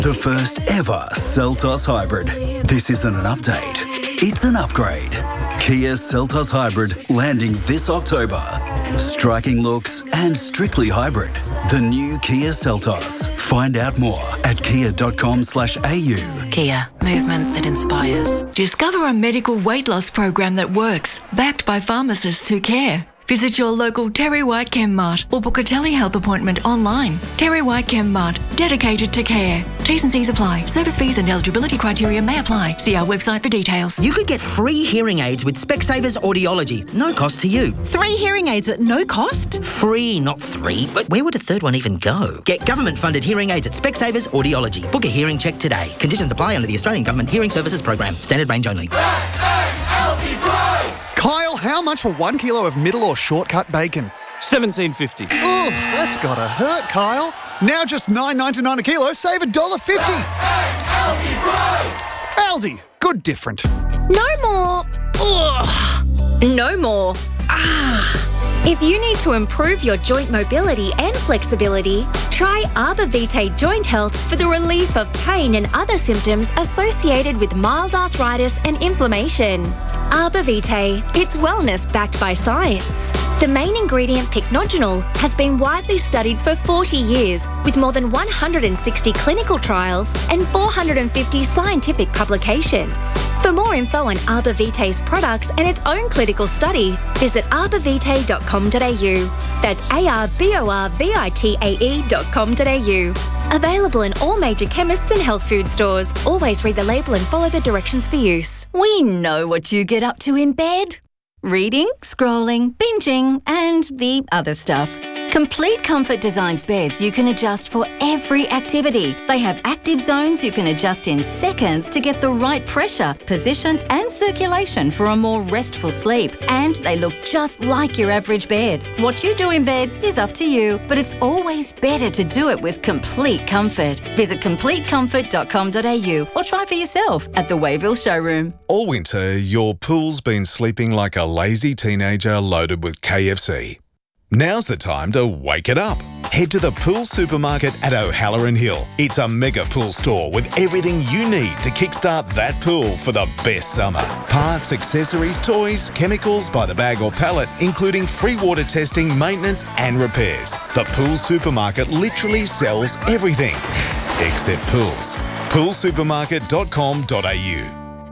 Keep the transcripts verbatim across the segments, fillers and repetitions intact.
The first ever Seltos Hybrid. This isn't an update, it's an upgrade. Kia Seltos Hybrid landing this October. Striking looks and strictly hybrid. The new Kia Seltos. Find out more at kia.com slash au. Kia, movement that inspires. Discover a medical weight loss program that works, backed by pharmacists who care. Visit your local Terry White Chem Mart or book a telehealth appointment online. Terry White Chem Mart, dedicated to care. T's and C's apply. Service fees and eligibility criteria may apply. See our website for details. You could get free hearing aids with Specsavers Audiology. No cost to you. Three hearing aids at no cost? Free, not three. But where would a third one even go? Get government-funded hearing aids at Specsavers Audiology. Book a hearing check today. Conditions apply under the Australian Government Hearing Services Program. Standard range only. Kyle, how much for one kilo of middle or shortcut bacon? seventeen fifty. Ugh, that's gotta hurt, Kyle. Now just nine ninety-nine a kilo, save one dollar fifty. Aldi, good different. No more. Ugh. No more. Ah. If you need to improve your joint mobility and flexibility, try Arbor Vitae Joint Health for the relief of pain and other symptoms associated with mild arthritis and inflammation. Arbor Vitae, it's wellness backed by science. The main ingredient, pycnogenol, has been widely studied for forty years with more than one hundred sixty clinical trials and four hundred fifty scientific publications. For more info on Arbor Vitae's products and its own clinical study, visit arbor vitae dot com dot a u. That's A R B O R V I T A E dot com dot a u. Available in all major chemists and health food stores. Always read the label and follow the directions for use. We know what you get up to in bed. Reading, scrolling, binging, and the other stuff. Complete Comfort designs beds you can adjust for every activity. They have active zones you can adjust in seconds to get the right pressure, position, and circulation for a more restful sleep. And they look just like your average bed. What you do in bed is up to you, but it's always better to do it with Complete Comfort. Visit complete comfort dot com dot a u or try for yourself at the Wayville showroom. All winter, your pool's been sleeping like a lazy teenager loaded with K F C. Now's the time to wake it up. Head to the Pool Supermarket at O'Halloran Hill. It's a mega pool store with everything you need to kickstart that pool for the best summer. Parts, accessories, toys, chemicals by the bag or pallet, including free water testing, maintenance and repairs. The Pool Supermarket literally sells everything, except pools. pool supermarket dot com dot a u.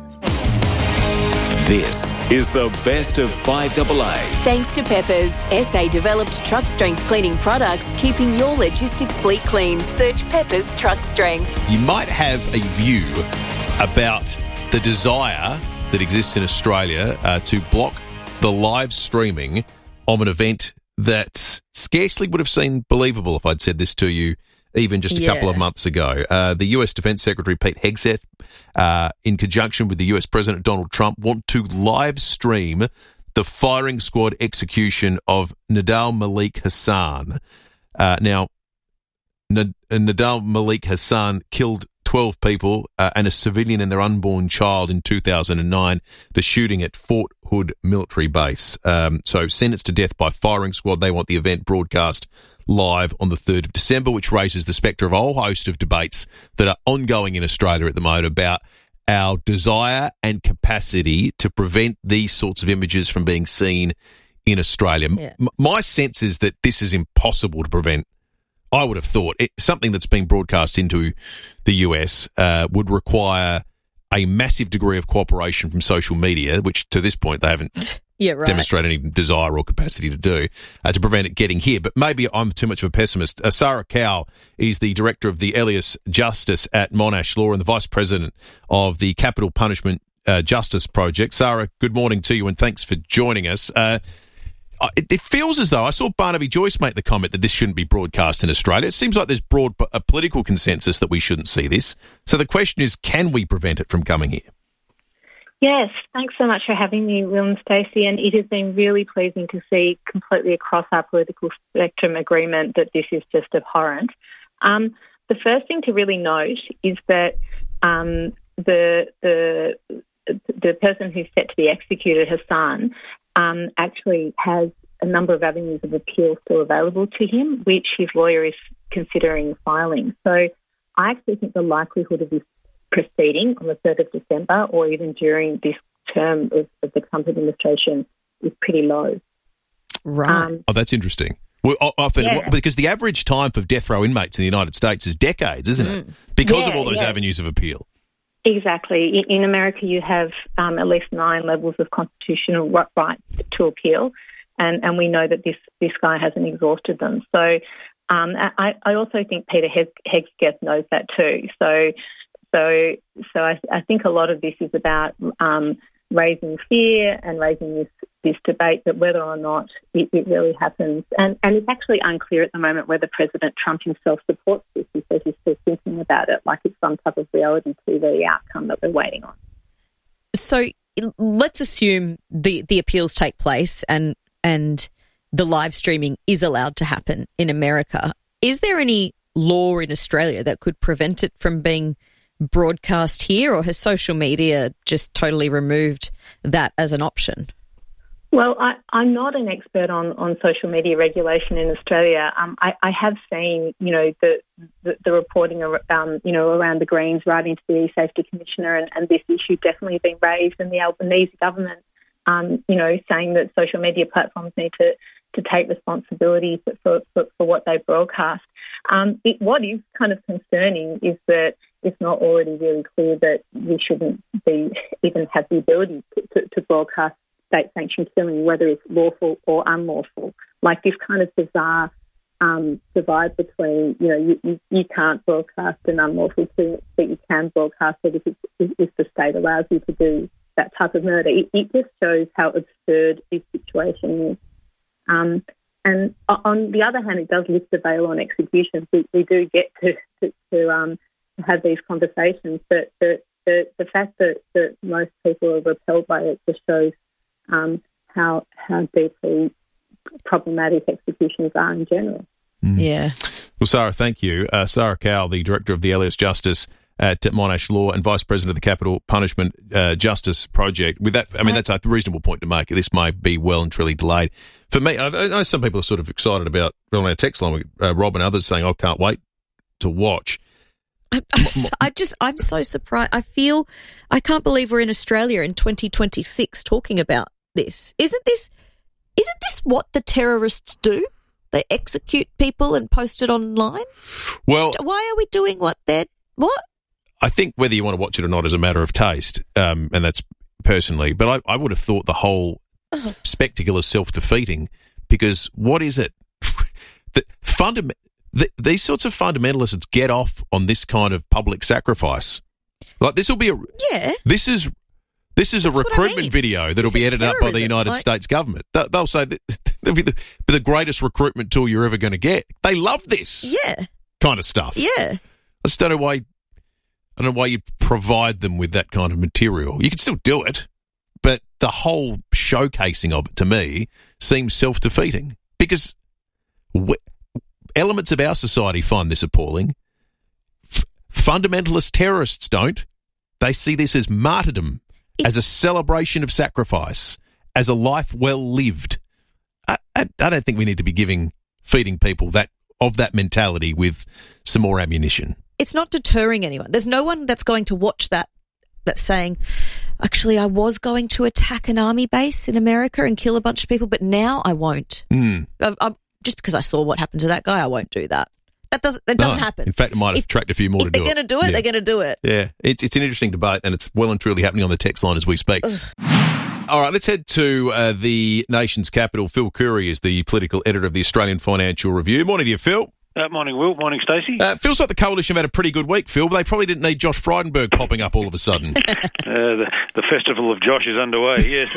This is the best of five A A. Thanks to Peppers, S A-developed truck strength cleaning products, keeping your logistics fleet clean. Search Peppers Truck Strength. You might have a view about the desire that exists in Australia uh, to block the live streaming of an event that scarcely would have seemed believable if I'd said this to you even just a yeah. couple of months ago. Uh, the U S Defense Secretary Pete Hegseth, uh, in conjunction with the U S President Donald Trump, want to live stream the firing squad execution of Nadal Malik Hassan. Uh, now, Nad- Nadal Malik Hassan killed twelve people uh, and a civilian and their unborn child in two thousand nine, the shooting at Fort Hood military base. Um, so sentenced to death by firing squad. They want the event broadcast live on the third of December, which raises the spectre of a whole host of debates that are ongoing in Australia at the moment about our desire and capacity to prevent these sorts of images from being seen in Australia. Yeah. M- my sense is that this is impossible to prevent. I would have thought it, something that's being broadcast into the U S uh, would require a massive degree of cooperation from social media, which to this point they haven't yeah, right. demonstrated any desire or capacity to do, uh, to prevent it getting here. But maybe I'm too much of a pessimist. Uh, Sarah Cow is the director of the Elias Justice at Monash Law and the vice president of the Capital Punishment uh, Justice Project. Sarah, good morning to you and thanks for joining us. Uh, It, it feels as though I saw Barnaby Joyce make the comment that this shouldn't be broadcast in Australia. It seems like there's broad a political consensus that we shouldn't see this. So the question is, can we prevent it from coming here? Yes, thanks so much for having me, Will and Stacey. And it has been really pleasing to see completely across our political spectrum agreement that this is just abhorrent. Um, the first thing to really note is that um, the the the person who's set to be executed, Hassan, Um, actually has a number of avenues of appeal still available to him, which his lawyer is considering filing. So I actually think the likelihood of this proceeding on the third of December or even during this term of, of the Trump administration is pretty low. Right. Um, oh, that's interesting. Well, often, yeah. because the average time for death row inmates in the United States is decades, isn't Mm. it? Because Yeah, of all those yeah. avenues of appeal. Exactly. In, in America, you have um, at least nine levels of constitutional ri- right to appeal, and, and we know that this, this guy hasn't exhausted them. So um, I, I also think Peter Hegseth knows that too. So so so I, I think a lot of this is about um, raising fear and raising this, this debate that whether or not it, it really happens. And, and it's actually unclear at the moment whether President Trump himself supports this. He says he's still thinking about it like it's some type of reality T V outcome that we're waiting on. So let's assume the, the appeals take place and and the live streaming is allowed to happen in America. Is there any law in Australia that could prevent it from being broadcast here, or has social media just totally removed that as an option? Well, I, I'm not an expert on, on social media regulation in Australia. Um, I, I have seen, you know, the the, the reporting, um, you know, around the Greens writing to the E-Safety Commissioner, and, and this issue definitely being raised, and the Albanese government, um, you know, saying that social media platforms need to, to take responsibility for, for, for what they broadcast. Um, it, what is kind of concerning is that it's not already really clear that we shouldn't be even have the ability to, to, to broadcast state-sanctioned killing, whether it's lawful or unlawful. Like this kind of bizarre um, divide between, you know, you, you, you can't broadcast an unlawful killing, but you can broadcast it if, it's, if the state allows you to do that type of murder. It, it just shows how absurd this situation is. Um, and on the other hand, it does lift the veil on executions. We, we do get to, to, to um, have these conversations, but the, the, the fact that, that most people are repelled by it just shows um, how how deeply problematic executions are in general. Mm. Yeah. Well, Sarah, thank you. Uh, Sarah Cowell, the Director of the Alias Justice at Monash Law and Vice President of the Capital Punishment uh, Justice Project. With that, I mean, that's a reasonable point to make. This may be well and truly delayed. For me, I know some people are sort of excited about, on our text line, uh, Rob and others saying, I can't wait to watch. I, I just, I'm so surprised. I feel, I can't believe we're in Australia in twenty twenty-six talking about this. Isn't this, isn't this what the terrorists do? They execute people and post it online? Well, why are we doing what they're, what? I think whether you want to watch it or not is a matter of taste, um, and that's personally, but I, I would have thought the whole uh-huh. spectacle is self-defeating, because what is it? the, fundam- the, these sorts of fundamentalists get off on this kind of public sacrifice. Like this will be a yeah. This is this is That's a recruitment I mean. video that'll this be edited up by the United like- States government. They, they'll say that they'll be the, be the greatest recruitment tool you're ever going to get. They love this yeah. kind of stuff. Yeah, I just don't know why. I don't know why you provide them with that kind of material. You can still do it, but the whole showcasing of it to me seems self-defeating, because we, elements of our society find this appalling. F- fundamentalist terrorists don't. They see this as martyrdom, it's, as a celebration of sacrifice, as a life well lived. I, I, I don't think we need to be giving, feeding people that of that mentality with some more ammunition. It's not deterring anyone. There's no one that's going to watch that that's saying, actually, I was going to attack an army base in America and kill a bunch of people, but now I won't. Mm. I, I, just because I saw what happened to that guy, I won't do that. That doesn't that doesn't no. happen. In fact, it might have if, attracted a few more if to do it. If they're going to do it, yeah. they're going to do it. Yeah, it's, it's an interesting debate, and it's well and truly happening on the text line as we speak. Ugh. All right, let's head to uh, the nation's capital. Phil Curry is the political editor of the Australian Financial Review. Morning to you, Phil. Uh, morning, Will. Morning, Stacey. Uh, feels like the Coalition have had a pretty good week, Phil, but they probably didn't need Josh Frydenberg popping up all of a sudden. uh, the, the festival of Josh is underway, yes.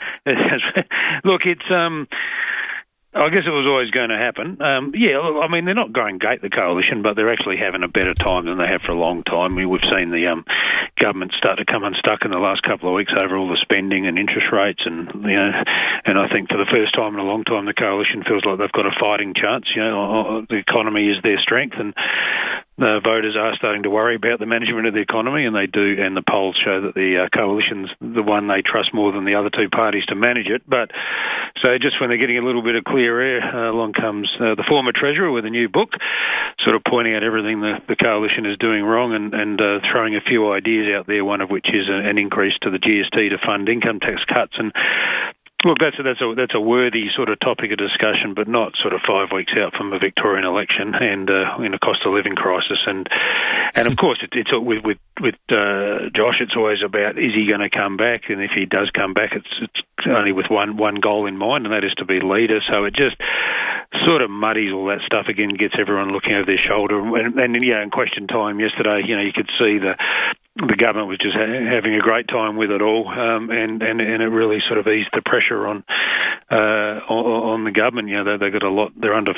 Look, it's... um. I guess it was always going to happen. Um, yeah, I mean, they're not going gate, the Coalition, but they're actually having a better time than they have for a long time. We, we've seen the um, government start to come unstuck in the last couple of weeks over all the spending and interest rates, and you know, and I think for the first time in a long time, the Coalition feels like they've got a fighting chance. You know, the economy is their strength, and uh, voters are starting to worry about the management of the economy, and they do, and the polls show that the uh, coalition's the one they trust more than the other two parties to manage it. But so just when they're getting a little bit of clear air, uh, along comes uh, the former Treasurer with a new book, sort of pointing out everything the, the coalition is doing wrong and, and uh, throwing a few ideas out there, one of which is a, an increase to the G S T to fund income tax cuts. And look, that's a, that's a that's a worthy sort of topic of discussion, but not sort of five weeks out from a Victorian election and uh, in a cost of living crisis. And and of course, it, it's with with with uh, Josh. It's always about, is he going to come back? And if he does come back, it's it's only with one one goal in mind, and that is to be leader. So it just sort of muddies all that stuff again, gets everyone looking over their shoulder. And, and yeah, in question time yesterday, you know, you could see the. The government was just ha- having a great time with it all, um, and, and, and it really sort of eased the pressure on uh, on, on the government. You know, they they got a lot. They're under